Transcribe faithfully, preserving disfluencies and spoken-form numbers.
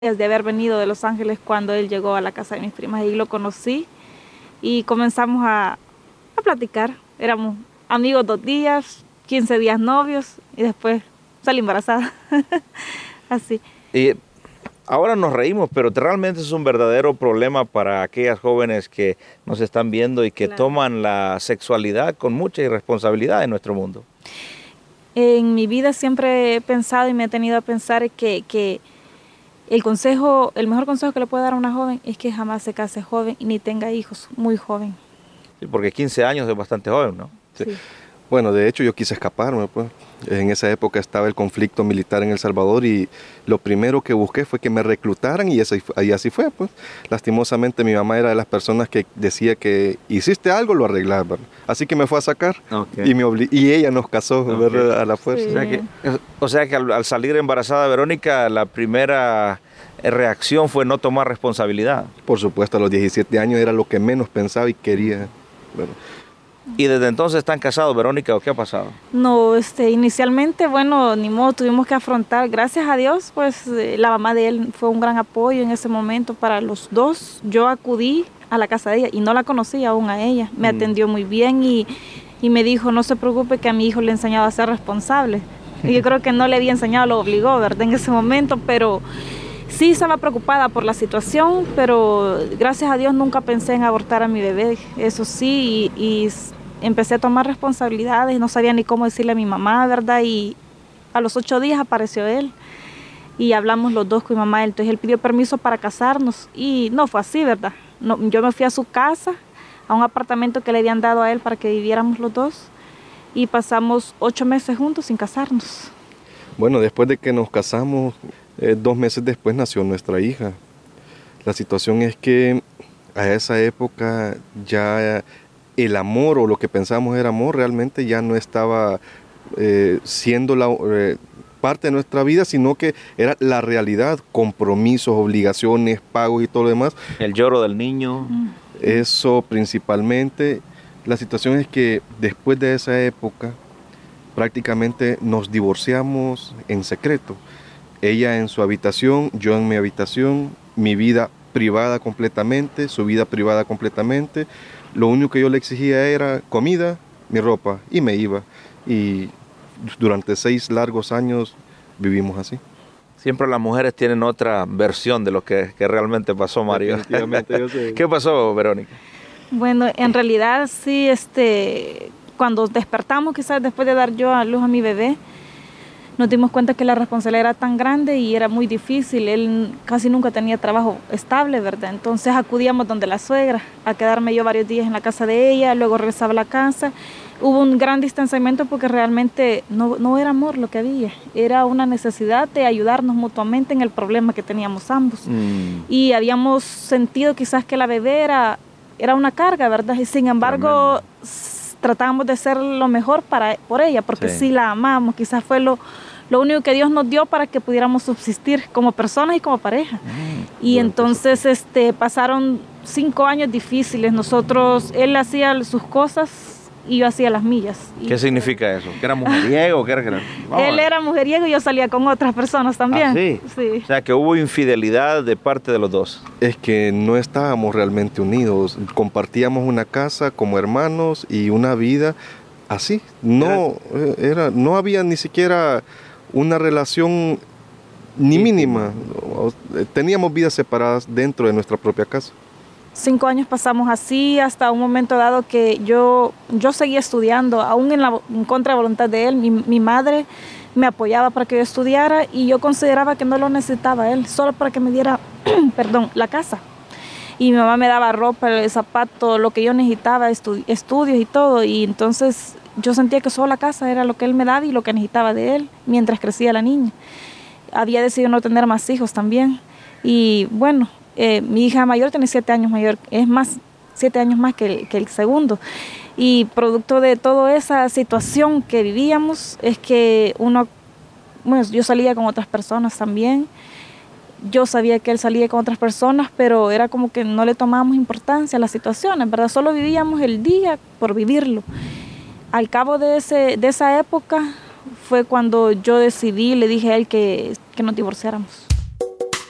de haber venido de Los Ángeles cuando él llegó a la casa de mis primas. Ahí lo conocí y comenzamos a, a platicar. Éramos amigos dos días, quince días novios y después salí embarazada. Así. Y ahora nos reímos, pero realmente es un verdadero problema para aquellas jóvenes que nos están viendo y que Claro. toman la sexualidad con mucha irresponsabilidad en nuestro mundo. En mi vida siempre he pensado y me he tenido a pensar que, que el consejo, el mejor consejo que le puedo dar a una joven es que jamás se case joven y ni tenga hijos muy joven. Sí, porque quince años es bastante joven, ¿no? Sí. Sí. Bueno, de hecho yo quise escaparme, pues. En esa época estaba el conflicto militar en El Salvador y lo primero que busqué fue que me reclutaran y, eso, y así fue, pues. Lastimosamente mi mamá era de las personas que decía que hiciste algo, lo arreglaba. Así que me fue a sacar Okay. y, me obli y ella nos casó, Okay. ¿verdad? A la fuerza. Sí. O sea que, o sea que al, al salir embarazada Verónica, la primera reacción fue no tomar responsabilidad. Por supuesto, a los diecisiete años era lo que menos pensaba y quería. Bueno, ¿Y desde entonces están casados, Verónica, o qué ha pasado? No, este, inicialmente, bueno, ni modo, tuvimos que afrontar, gracias a Dios, pues eh, la mamá de él fue un gran apoyo en ese momento para los dos. Yo acudí a la casa de ella y no la conocía aún a ella, me Mm. atendió muy bien y, y me dijo, no se preocupe que a mi hijo le he enseñado a ser responsable. Y yo creo que no le había enseñado, lo obligó, ¿verdad? En ese momento, pero sí estaba preocupada por la situación, pero gracias a Dios nunca pensé en abortar a mi bebé, eso sí, y, y empecé a tomar responsabilidades, no sabía ni cómo decirle a mi mamá, ¿verdad? Y a los ocho días apareció él y hablamos los dos con mi mamá, entonces él pidió permiso para casarnos y no fue así, ¿verdad? No, yo me fui a su casa, a un apartamento que le habían dado a él para que viviéramos los dos y pasamos ocho meses juntos sin casarnos. bueno, después de que nos casamos, eh, dos meses después nació nuestra hija. La situación es que a esa época ya el amor o lo que pensábamos era amor realmente ya no estaba eh, siendo la, eh, parte de nuestra vida, sino que era la realidad, compromisos, obligaciones, pagos y todo lo demás. El lloro del niño. Eso principalmente. La situación es que después de esa época prácticamente nos divorciamos en secreto. Ella en su habitación, yo en mi habitación, mi vida privada completamente, su vida privada completamente. Lo único que yo le exigía era comida, mi ropa, y me iba. Y durante seis largos años vivimos así. Siempre las mujeres tienen otra versión de lo que, que realmente pasó, Mario. Definitivamente, yo sé. ¿Qué pasó, Verónica? Bueno, en realidad sí, este, cuando despertamos, quizás después de dar yo a luz a mi bebé, nos dimos cuenta que la responsabilidad era tan grande y era muy difícil. Él casi nunca tenía trabajo estable, ¿verdad? Entonces acudíamos donde la suegra, a quedarme yo varios días en la casa de ella, luego regresaba a la casa. Hubo un gran distanciamiento porque realmente no, no era amor lo que había, era una necesidad de ayudarnos mutuamente en el problema que teníamos ambos. Mm. Y habíamos sentido quizás que la bebé era, era una carga, ¿verdad? Y sin embargo, s- tratábamos de hacer lo mejor para, por ella, porque Sí. sí la amamos, quizás fue lo, lo único que Dios nos dio para que pudiéramos subsistir como personas y como pareja. Mm. Y Durante entonces este, pasaron cinco años difíciles, nosotros, él hacía sus cosas y yo hacía las mías. Y ¿Qué significa eso? ¿Que era mujeriego? ¿Que era, que era? Vamos a él ver. era mujeriego y yo salía con otras personas también. ¿Ah, sí? Sí. O sea, que hubo infidelidad de parte de los dos. Es que no estábamos realmente unidos, compartíamos una casa como hermanos y una vida así. No, eh, era, no había ni siquiera una relación ni Íntima. mínima. O- Teníamos vidas separadas dentro de nuestra propia casa. Cinco años pasamos así hasta un momento dado que yo, yo seguía estudiando, aún en, la, en contra de voluntad de él. Mi, mi madre me apoyaba para que yo estudiara y yo consideraba que no lo necesitaba él, solo para que me diera, perdón, la casa. Y mi mamá me daba ropa, el zapato, lo que yo necesitaba, estu- estudios y todo. Y entonces yo sentía que solo la casa era lo que él me daba y lo que necesitaba de él mientras crecía la niña. Había decidido no tener más hijos también. Y bueno, eh, mi hija mayor tiene siete años mayor, es más, siete años más que el, que el segundo. Y producto de toda esa situación que vivíamos es que uno, bueno, yo salía con otras personas también. Yo sabía que él salía con otras personas, pero era como que no le tomábamos importancia a las situaciones, ¿verdad? Solo vivíamos el día por vivirlo. Al cabo de, ese, de esa época fue cuando yo decidí, le dije a él que, que nos divorciáramos.